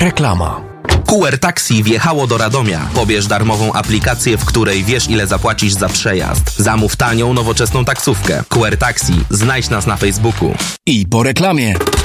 Reklama. QR Taxi wjechało do Radomia. Pobierz darmową aplikację, w której wiesz, ile zapłacisz za przejazd. Zamów tanią, nowoczesną taksówkę. QR Taxi. Znajdź nas na Facebooku. I po reklamie.